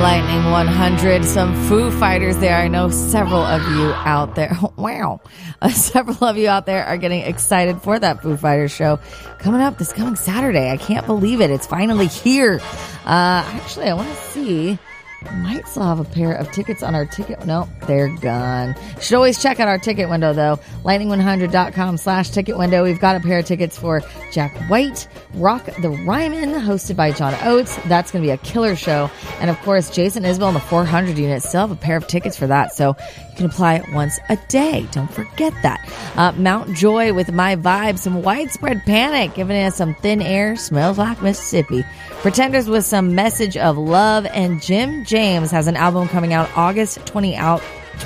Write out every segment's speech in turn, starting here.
Lightning 100. Some Foo Fighters there. I know several of you out there. Wow. Several of you out there are getting excited for that Foo Fighters show coming up this coming Saturday. I can't believe it. It's finally here. Actually, I want to see. Might still have a pair of tickets on our ticket. No, they're gone. Should always check out our ticket window, though. Lightning100.com/ticket window. We've got a pair of tickets for Jack White, Rock the Ryman, hosted by John Oates. That's going to be a killer show. And, of course, Jason Isbell and the 400 unit still have a pair of tickets for that. So you can apply once a day. Don't forget that. Mount Joy with My Vibe. Some Widespread Panic, giving us some Thin Air, Smells Like Mississippi. Pretenders with some Message of Love. And Jim James has an album coming out August 28th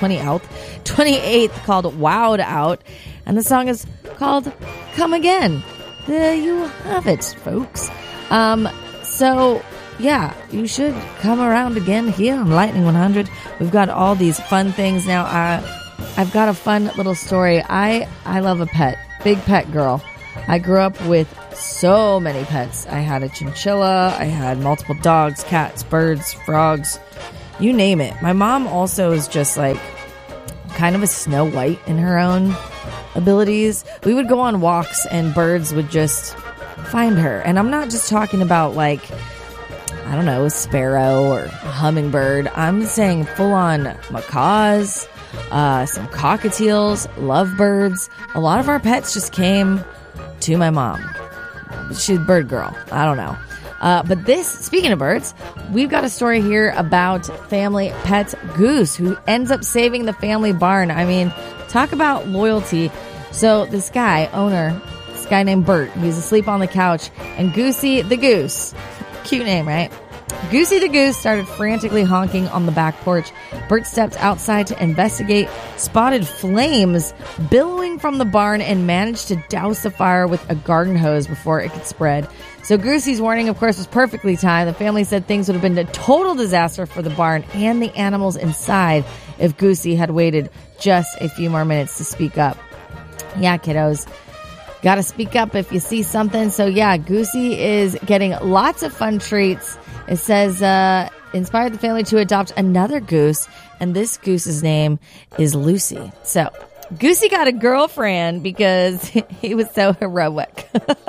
called Wowed Out. And the song is called Come Again. There you have it, folks. So, yeah, you should come around again here on Lightning 100. We've got all these fun things now. I've got a fun little story. I love a pet. Big pet girl. I grew up with so many pets. I had a chinchilla. I had multiple dogs, cats, birds, frogs, you name it. My mom also is just like kind of a Snow White in her own abilities. We would go on walks and birds would just find her. And I'm not just talking about like, I don't know, a sparrow or a hummingbird. I'm saying full on macaws, some cockatiels, lovebirds. A lot of our pets just came to my mom. She's a bird girl. I don't know. But this, speaking of birds, we've got a story here about family pet Goose, who ends up saving the family barn. I mean, talk about loyalty. So this guy named Bert, he's asleep on the couch, and Goosey the Goose, cute name, right? Goosey the Goose started frantically honking on the back porch. Bert stepped outside to investigate, spotted flames billowing from the barn, and managed to douse the fire with a garden hose before it could spread. So Goosey's warning, of course, was perfectly timed. The family said things would have been a total disaster for the barn and the animals inside if Goosey had waited just a few more minutes to speak up. Yeah, kiddos. Got to speak up if you see something. So yeah, Goosey is getting lots of fun treats. It says, inspired the family to adopt another goose, and this goose's name is Lucy. So Goosey got a girlfriend because he was so heroic.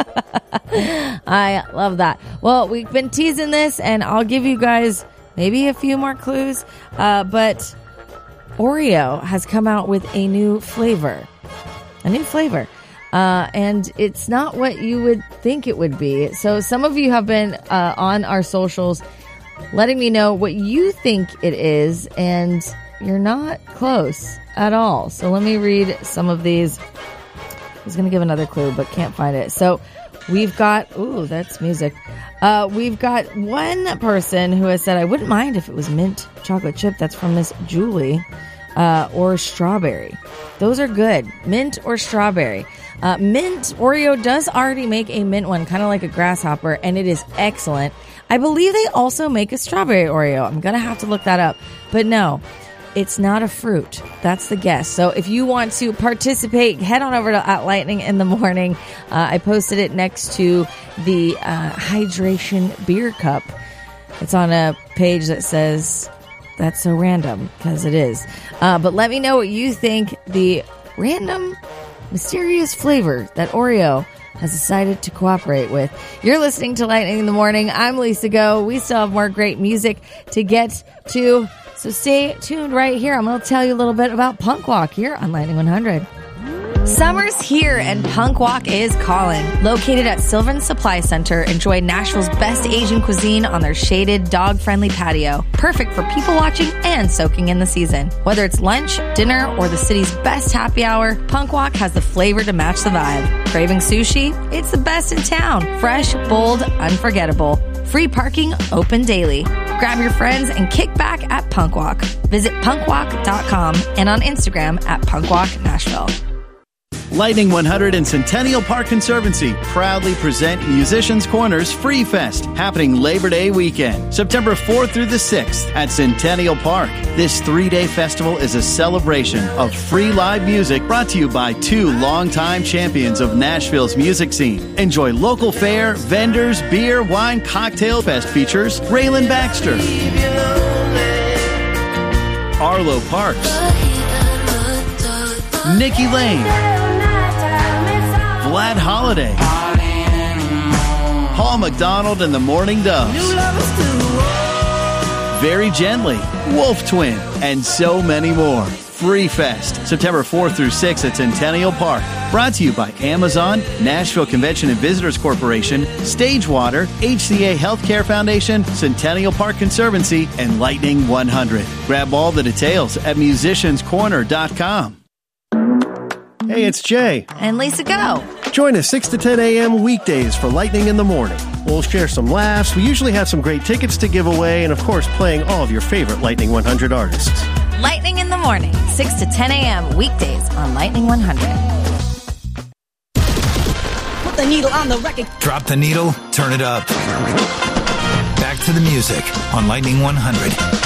I love that. Well, we've been teasing this, and I'll give you guys maybe a few more clues. But Oreo has come out with a new flavor. And it's not what you would think it would be. So some of you have been on our socials letting me know what you think it is, and you're not close at all. So let me read some of these. I was going to give another clue, but can't find it. So we've got, ooh, that's music. We've got one person who has said, I wouldn't mind if it was mint chocolate chip. That's from Miss Julie. Or strawberry. Those are good. Mint or strawberry. Mint, Oreo does already make a mint one, kind of like a grasshopper, and it is excellent. I believe they also make a strawberry Oreo. I'm going to have to look that up. But no, it's not a fruit. That's the guess. So if you want to participate, head on over to @Lightning in the Morning. I posted it next to the hydration beer cup. It's on a page that says... That's so random, because it is. But let me know what you think the random, mysterious flavor that Oreo has decided to cooperate with. You're listening to Lightning in the Morning. I'm Lisa Go. We still have more great music to get to, so stay tuned right here. I'm going to tell you a little bit about Punk Walk here on Lightning 100. Summer's here and Punk Walk is calling. Located at Sylvan Supply Center, enjoy Nashville's best Asian cuisine on their shaded, dog-friendly patio. Perfect for people watching and soaking in the season. Whether it's lunch, dinner, or the city's best happy hour, Punk Walk has the flavor to match the vibe. Craving sushi? It's the best in town. Fresh, bold, unforgettable. Free parking, open daily. Grab your friends and kick back at Punk Walk. Visit punkwalk.com and on Instagram @punkwalknashville. Lightning 100 and Centennial Park Conservancy proudly present Musicians Corners Free Fest, happening Labor Day weekend, September 4th through the 6th at Centennial Park. This 3-day festival is a celebration of free live music brought to you by two longtime champions of Nashville's music scene. Enjoy local fare, vendors, beer, wine, cocktail. Fest features Raylan Baxter, Arlo Parks, Nikki Lane, Vlad Holiday, Paul McDonald and the Morning Doves, Very Gently, Wolf Twin, and so many more. Free Fest, September 4th through 6th at Centennial Park. Brought to you by Amazon, Nashville Convention and Visitors Corporation, Stagewater, HCA Healthcare Foundation, Centennial Park Conservancy, and Lightning 100. Grab all the details at musicianscorner.com. Hey, it's Jay. And Lisa Go. Join us 6 to 10 a.m. weekdays for Lightning in the Morning. We'll share some laughs. We usually have some great tickets to give away, and of course, playing all of your favorite Lightning 100 artists. Lightning in the Morning, 6 to 10 a.m. weekdays on Lightning 100. Put the needle on the record. Drop the needle, turn it up. Back to the music on Lightning 100.